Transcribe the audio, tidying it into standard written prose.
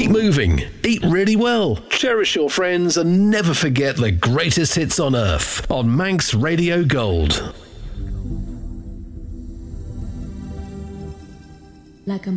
keep moving, eat really well, cherish your friends, and never forget the greatest hits on earth on Manx Radio Gold. Like a